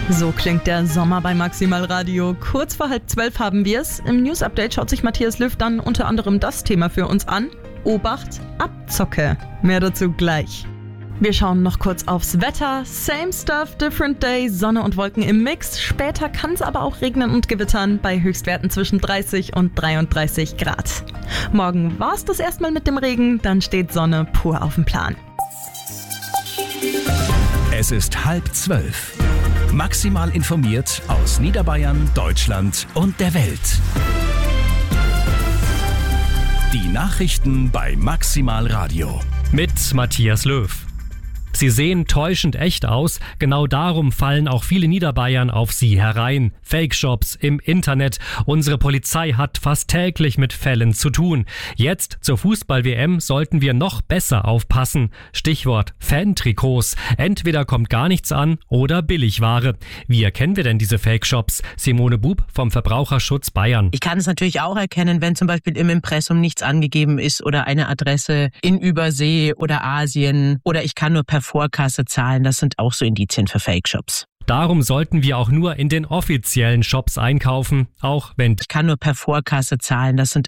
So klingt der Sommer bei Maximal Radio. Kurz vor 11:30 haben wir es. Im News-Update schaut sich Matthias Löw dann unter anderem das Thema für uns an. Obacht, Abzocke. Mehr dazu gleich. Wir schauen noch kurz aufs Wetter. Same stuff, different day, Sonne und Wolken im Mix. Später kann es aber auch regnen und gewittern bei Höchstwerten zwischen 30 und 33 Grad. Morgen war's das erstmal mit dem Regen, dann steht Sonne pur auf dem Plan. Es ist 11:30. Maximal informiert aus Niederbayern, Deutschland und der Welt. Die Nachrichten bei Maximal Radio. Mit Matthias Löw. Sie sehen täuschend echt aus, genau darum fallen auch viele Niederbayern auf sie herein. Fake-Shops im Internet. Unsere Polizei hat fast täglich mit Fällen zu tun. Jetzt zur Fußball-WM sollten wir noch besser aufpassen. Stichwort Fan-Trikots. Entweder kommt gar nichts an oder Billigware. Wie erkennen wir denn diese Fake-Shops? Simone Bub vom Verbraucherschutz Bayern. Ich kann es natürlich auch erkennen, wenn zum Beispiel im Impressum nichts angegeben ist oder eine Adresse in Übersee oder Asien oder ich kann nur per Vorkasse zahlen. Das sind auch so Indizien für Fake-Shops. Darum sollten wir auch nur in den offiziellen Shops einkaufen, auch wenn ich kann nur per Vorkasse zahlen. Das sind